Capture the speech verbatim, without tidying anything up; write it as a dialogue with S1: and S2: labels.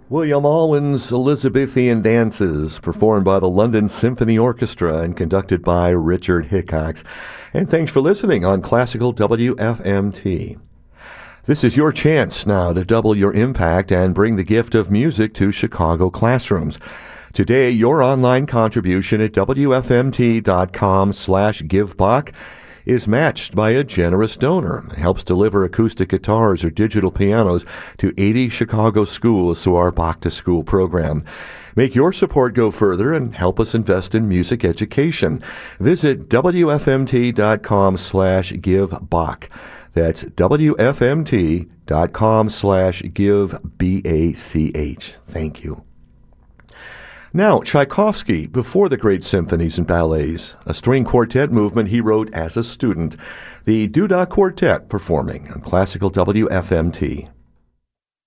S1: William Alwyn's Elizabethan Dances, performed by the London Symphony Orchestra and conducted by Richard Hickox. And thanks for listening on Classical W F M T. This is your chance now to double your impact and bring the gift of music to Chicago classrooms. Today, your online contribution at W F M T dot com slash give buck is matched by a generous donor. It helps deliver acoustic guitars or digital pianos to eighty Chicago schools through our Bach to School program. Make your support go further and help us invest in music education. Visit W F M T dot com slash give buck. That's W F M T dot com slash give B A C H. Thank you. Now, Tchaikovsky, before the great symphonies and ballets, a string quartet movement he wrote as a student. The Duduk Quartet performing on Classical W F M T.